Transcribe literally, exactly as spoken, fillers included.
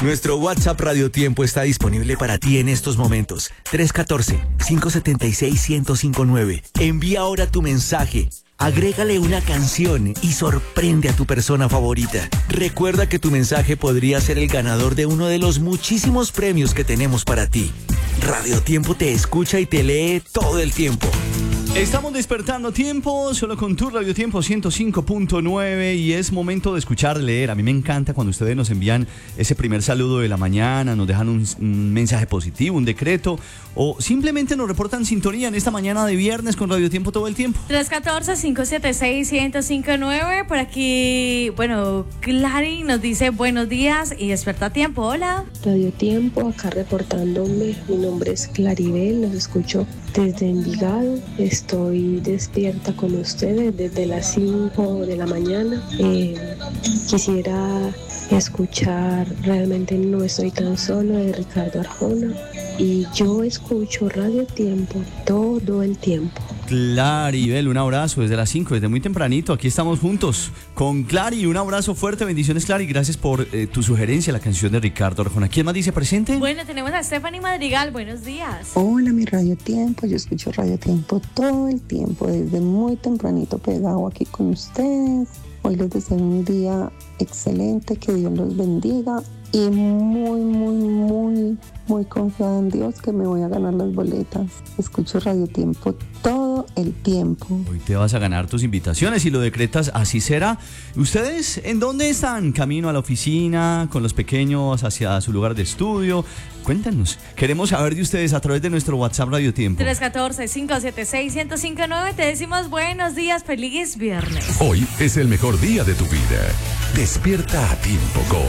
Nuestro WhatsApp Radio Tiempo está disponible para ti en estos momentos. tres uno cuatro, cinco siete seis, uno cero cinco nueve. Envía ahora tu mensaje. Agrégale una canción y sorprende a tu persona favorita. Recuerda que tu mensaje podría ser el ganador de uno de los muchísimos premios que tenemos para ti. Radio Tiempo te escucha y te lee todo el tiempo. Estamos despertando tiempo, solo con tu Radio Tiempo ciento cinco punto nueve, y es momento de escuchar, leer. A mí me encanta cuando ustedes nos envían ese primer saludo de la mañana, nos dejan un, un mensaje positivo, un decreto, o simplemente nos reportan sintonía en esta mañana de viernes con Radio Tiempo todo el tiempo. tres uno cuatro, cinco siete seis, uno cero cinco nueve. Por aquí, bueno, Clary nos dice buenos días y despierta a tiempo. Hola. Radio Tiempo, acá reportándome. Mi nombre es Claribel, los escucho desde Envigado. Estoy despierta con ustedes desde las cinco de la mañana. Eh, quisiera escuchar Realmente No Estoy Tan Solo de Ricardo Arjona. Y yo escucho Radio Tiempo todo el tiempo. Claribel, un abrazo desde las cinco, desde muy tempranito. Aquí estamos juntos con Clary. Un abrazo fuerte, bendiciones, Clary. Gracias por eh, tu sugerencia, la canción de Ricardo Arjona. ¿Quién más dice presente? Bueno, tenemos a Stephanie Madrigal. Buenos días. Hola, mi Radio Tiempo. Yo escucho Radio Tiempo todo el tiempo, desde muy tempranito pegado aquí con ustedes. Hoy les deseo un día excelente, que Dios los bendiga. Y muy, muy, muy, muy confiada en Dios que me voy a ganar las boletas. Escucho Radio Tiempo todo el tiempo. Hoy te vas a ganar tus invitaciones y lo decretas, así será. ¿Ustedes en dónde están? ¿Camino a la oficina, con los pequeños hacia su lugar de estudio? Cuéntanos. Queremos saber de ustedes a través de nuestro WhatsApp Radio Tiempo. tres uno cuatro, cinco siete seis, uno cero cinco nueve. Te decimos buenos días, feliz viernes. Hoy es el mejor día de tu vida. Despierta a tiempo con